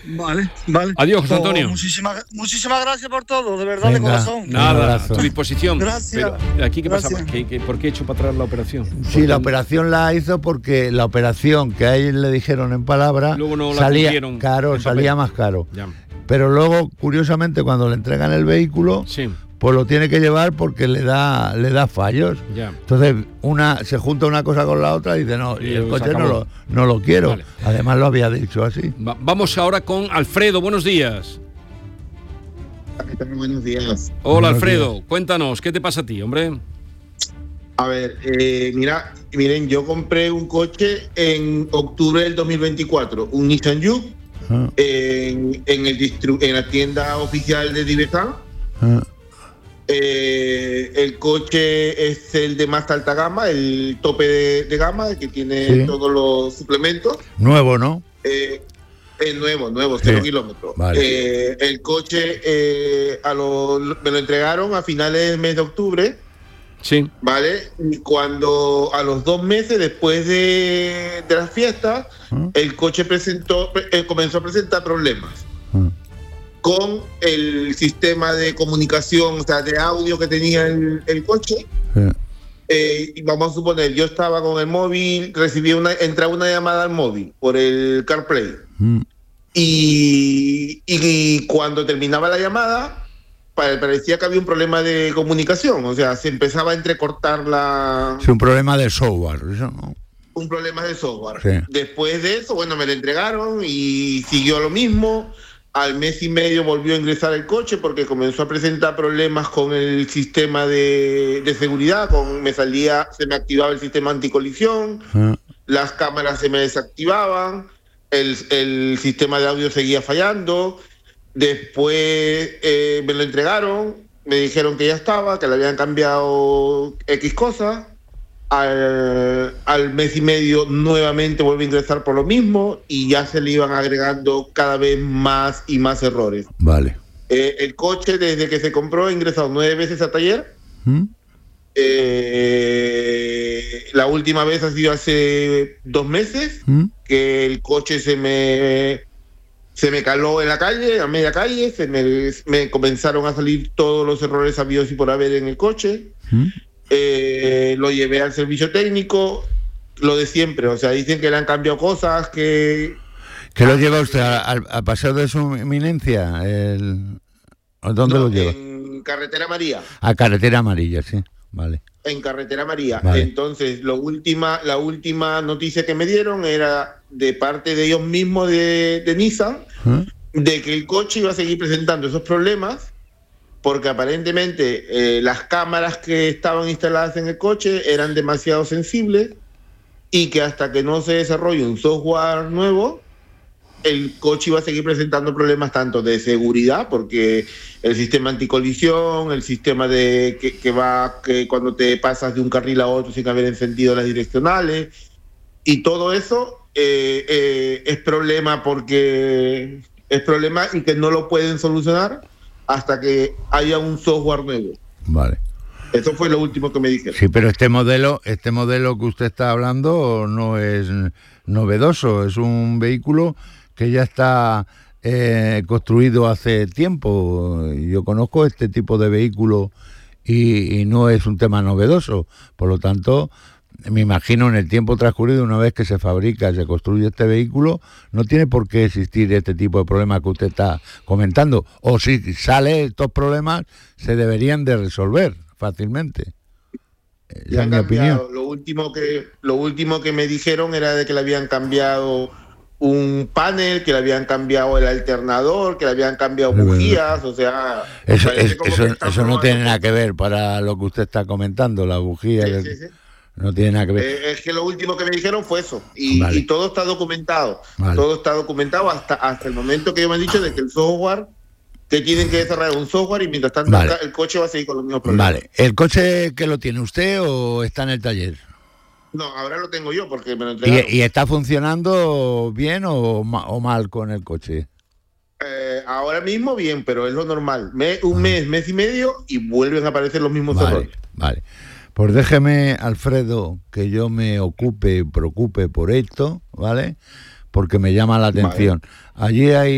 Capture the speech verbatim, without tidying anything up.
Vale, vale. Adiós, José Antonio. Pues muchísimas, muchísimas gracias por todo, de verdad, Venga, de corazón. Nada, a tu disposición. Gracias. Pero, ¿aquí qué Gracias. pasaba? ¿Qué, qué, ¿Por qué he hecho para atrás la operación? Sí, Porque la operación la hizo porque la operación que a él le dijeron en palabras Luego no la salía cumplieron caro, en salía papel. más caro. Ya. Pero luego, curiosamente, cuando le entregan el vehículo, Sí, pues lo tiene que llevar porque le da le da fallos. ya. Entonces, una se junta una cosa con la otra y dice, no, Y y el se coche no acabó. lo, no lo quiero. Vale. Además lo había dicho así. Va- vamos ahora con Alfredo. Buenos días. Buenos días. Hola, Buenos Alfredo. días. Cuéntanos, ¿qué te pasa a ti, hombre? A ver, eh, mira, miren, yo compré un coche en octubre del dos mil veinticuatro, un Nissan Juke, Ah, en, en, el distru- en la tienda oficial de Divesan. ah, Eh, el coche es el de más alta gama, el tope de, de gama, el que tiene Sí. todos los suplementos. nuevo, ¿no? Eh, es nuevo, nuevo, Sí. cero kilómetros. Vale. Eh, el coche eh, a lo- me lo entregaron a finales del mes de octubre. Sí. ¿Vale? Y cuando a los dos meses después de, de las fiestas, ¿Ah? el coche presentó, eh, comenzó a presentar problemas Ah, con el sistema de comunicación, o sea, de audio que tenía el, el coche. sí. Eh, y vamos a suponer, yo estaba con el móvil, recibí una, entraba una llamada al móvil por el CarPlay. Mm, Y, y cuando terminaba la llamada, pare- parecía que había un problema de comunicación, o sea, se empezaba a entrecortar la... Es un problema de software, eso, ¿no? un problema de software. Sí. Después de eso, bueno, me lo entregaron y siguió lo mismo. Al mes y medio volvió a ingresar el coche porque comenzó a presentar problemas con el sistema de, de seguridad. Con, me salía, se me activaba el sistema anticolisión, Ah, las cámaras se me desactivaban, el, el sistema de audio seguía fallando. Después eh, me lo entregaron, me dijeron que ya estaba, que le habían cambiado X cosas. Al, al mes y medio nuevamente vuelve a ingresar por lo mismo y ya se le iban agregando cada vez más y más errores. vale. Eh, el coche desde que se compró ha ingresado nueve veces a taller. ¿Mm? Eh, la última vez ha sido hace dos meses ¿Mm? que el coche se me se me caló en la calle, a media calle, se me, me comenzaron a salir todos los errores habidos y por haber en el coche. ¿Mm? Eh, lo llevé al servicio técnico, lo de siempre, o sea, dicen que le han cambiado cosas, que... ¿Qué lo lleva usted a- al a paseo de su eminencia? El, ¿o ¿Dónde No, lo lleva? en Carretera María, A Carretera Amarilla, sí. Vale. en Carretera María. Vale. Entonces, lo última, la última noticia que me dieron era de parte de ellos mismos de, de Nissan, ¿Ah? de que el coche iba a seguir presentando esos problemas, porque aparentemente eh, las cámaras que estaban instaladas en el coche eran demasiado sensibles y que hasta que no se desarrolle un software nuevo, el coche iba a seguir presentando problemas tanto de seguridad, porque el sistema anticolisión, el sistema de que, que va que cuando te pasas de un carril a otro sin haber encendido las direccionales, y todo eso eh, eh, es problema porque es problema y que no lo pueden solucionar hasta que haya un software nuevo. Vale. Eso fue lo último que me dijeron. Sí, pero este modelo, este modelo que usted está hablando no es novedoso, es un vehículo que ya está eh, construido hace tiempo. Yo conozco este tipo de vehículo y, y no es un tema novedoso. Por lo tanto, me imagino en el tiempo transcurrido, una vez que se fabrica, se construye este vehículo, no tiene por qué existir este tipo de problemas que usted está comentando. O si sale estos problemas, se deberían de resolver fácilmente. Esa Le es han mi cambiado. opinión. Lo último que lo último que me dijeron era de que le habían cambiado un panel, que le habían cambiado el alternador, que le habían cambiado Pero- bujías, o sea, Eso, parece es- como eso, que están eso no probando. tiene nada que ver para lo que usted está comentando, la bujía. Sí, que- sí, sí. No tiene nada que ver. Eh, es que lo último que me dijeron fue eso. Y, Vale. y todo está documentado. Vale. Todo está documentado hasta, hasta el momento que ellos me han dicho de que el software, que tienen que desarrollar un software y mientras tanto Vale. el coche va a seguir con los mismos problemas. Vale. ¿El coche que lo tiene usted o está en el taller? No, ahora lo tengo yo porque me lo ¿Y, entregaron. y está funcionando bien o, ma- o mal con el coche? Eh, ahora mismo bien, pero es lo normal. Me- un mes, mes y medio y vuelven a aparecer los mismos Vale, errores. vale. Pues déjeme, Alfredo, que yo me ocupe, preocupe por esto, ¿vale? Porque me llama la atención. Allí hay